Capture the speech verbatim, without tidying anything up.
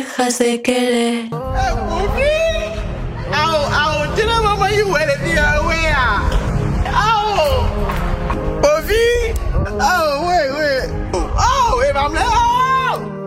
dejas de querer. Au, au, tira mama you where the dear where? Au, Bobby. Oh, wait, wait. Oh, if I'm there.